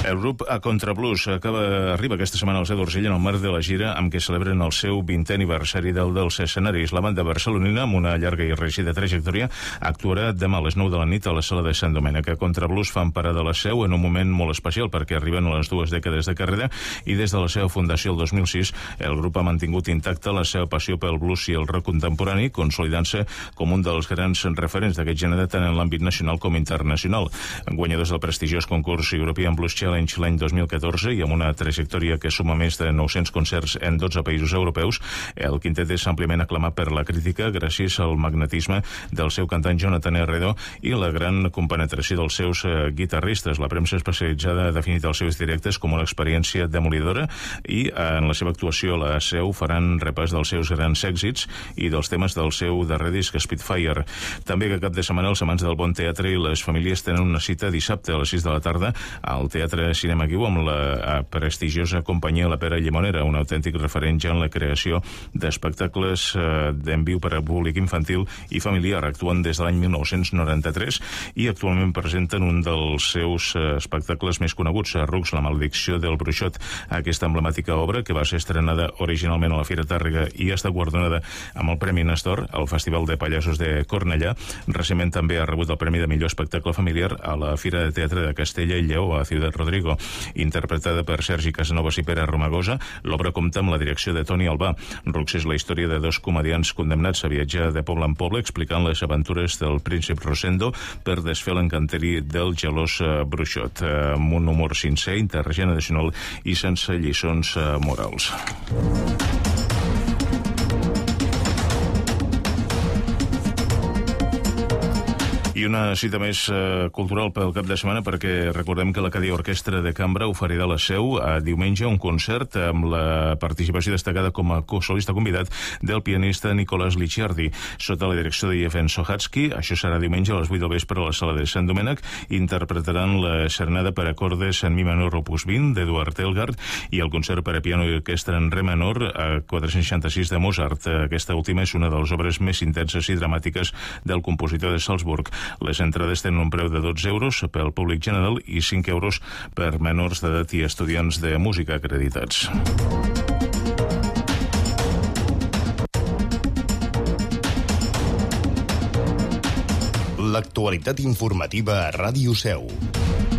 El grup A Contrablues arriba aquesta setmana al Seu d'Urgell en el marc de la gira amb què celebren el seu 20è aniversari dels escenaris. La banda barcelonina, amb una llarga i reeixida trajectòria, actuarà demà a les 9 de la nit a la sala de Sant Domènec. A Contrablues fan parada a la Seu en un moment molt especial perquè arriben a les 2 dècades de carrera i des de la seva fundació el 2006 el grup ha mantingut intacta la seva passió pel blues i el rock contemporani, consolidant-se com un dels grans referents d'aquest gènere tant en l'àmbit nacional com internacional. Guanyadors del prestigiós concurs European Blues Challenge l'any 2014 i amb una trajectòria que suma més de 900 concerts en 12 països europeus, el quintet és àmpliament aclamat per la crítica gràcies al magnetisme del seu cantant Jonathan Herredo i la gran compenetració dels seus guitarristes. La premsa especialitzada ha definit els seus directes com una experiència demolidora i en la seva actuació a la Seu faran repàs dels seus grans èxits i dels temes del seu darrer disc Spitfire. També que cap de setmana els amants del bon teatre i les famílies tenen una cita dissabte a les 6 de la tarda al Teatre Cinema Guiu amb la prestigiosa companyia La Pera Llimonera, un autèntic referent ja en la creació d'espectacles d'en viu per a públic infantil i familiar. Actuen des de l'any 1993 i actualment presenten un dels seus espectacles més coneguts, Rux, la maledicció del bruixot. Aquesta emblemàtica obra, que va ser estrenada originalment a la Fira Tàrrega i està guardonada amb el Premi Nestor al Festival de Pallassos de Cornellà, recentment també ha rebut el Premi de Millor Espectacle Familiar a la Fira de Teatre de Castella i Lleó a Ciutat Rodrigo. Interpretada per Sergi Casanovas i Pere Romagosa, l'obra compta amb la direcció de Toni Albà. Rux és la història de dos comediants condemnats a viatjar de poble en poble explicant les aventures del príncep Rosendo per desfer l'encanteri del gelós bruixot, amb un humor sincer, intergeneracional i sense lliçons morals. I una cita més cultural pel cap de setmana, perquè recordem que l'Acadèmia Orquestra de Cambra oferirà a la Seu diumenge un concert amb la participació destacada com a solista convidat del pianista Nicolás Licciardi, sota la direcció de Yevhen Sohatsky. Això serà diumenge a les 8 del vespre a la sala de Sant Domènec. Interpretaran la serenada per acordes en mi menor opus 20 d'Eduard Elgart i el concert per a piano i orquestra en re menor a 466 de Mozart. Aquesta última és una de les obres més intenses i dramàtiques del compositor de Salzburg. Les entrades tenen un preu de 12 euros pel públic general i 5 euros per menors d'edat i estudiants de música acreditats. L'actualitat informativa a Ràdio Seu.